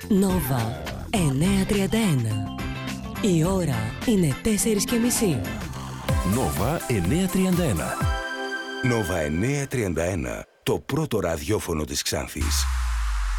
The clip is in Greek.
Νόβα 9:31. Η ώρα είναι 4:30. Νόβα 9:31. Νόβα 9:31. Το πρώτο ραδιόφωνο της Ξάνθης.